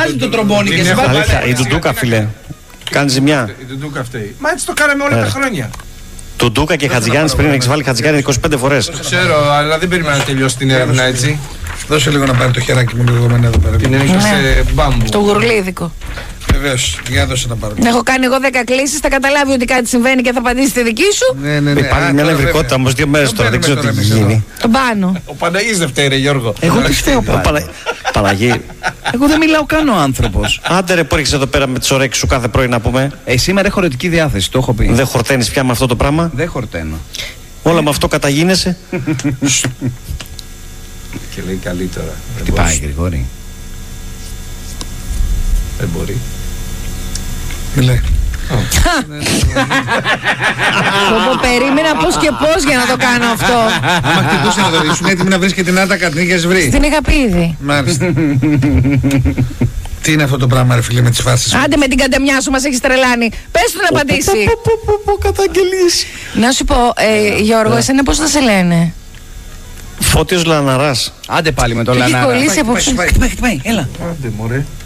Βάζει το τρομπόνι και σε η Τουντούκα, φίλε. Κάνει ζημιά. Η Τουντούκα αυτή. Μα έτσι το κάναμε όλα τα χρόνια. Τουντούκα και Χατζηγιάννης πριν έχεις βάλει Χατζηγιάννη 25 φορές. Ξέρω, αλλά δεν περίμενα να τελειώσει την έρευνα έτσι. Δώσε λίγο να πάρει το χεράκι μου λίγο εδώ πέρα. Την έριξα σε μπάμπου. Το γουρλίδικο. Βεβαίως, για δώσε να πάρω. Έχω κάνει εγώ 10 κλήσεις, θα καταλάβει ότι κάτι συμβαίνει και θα απαντήσει τη δική σου. Ναι. Υπάρχει μια νευρικότητα όμως 2 μέρες τώρα, δεν ξέρω τι γίνει. Τον πάνω. Ο Παναγής δεν φταίει, ρε Γιώργο. Εγώ τι φταίω πάλι. Παναγί. Εγώ δεν μιλάω καν ο άνθρωπος. Άντε ρε που έρχεσαι εδώ πέρα με τις ωρέξεις σου κάθε πρωί να πούμε. Σήμερα έχω ερωτική διάθεση, το έχω πει. Δεν χορταίνεις πια με αυτό το πράγμα. Δεν χορταίνω. Όλα με αυτό καταγίνεσαι. Και λέει καλή τώρα. Τι πάει, Γρηγόρη? Δεν μπορεί. Μιλάει. Περίμενα πώς και πώς για να το κάνω αυτό. Άμα χτυπούσε να το δεις, είναι έτοιμη να βρεις και την Άτα Κατνή και έχεις βρει. Την είχα πει ήδη. Μάλιστα. Τι είναι αυτό το πράγμα, ρε φίλε, με τις φάσεις? Άντε με την καντεμιά σου, μας έχεις τρελάνει. Πες του να απαντήσει. Καταγγελίες. Να σου πω, Γιώργο, εσένα πώς θα σε λένε? Φώτιος Λαναράς. Άντε πάλι με το Έχει Λανάρα. κολλήσει απόψε. Χτυπάει, έλα. Άντε μωρέ.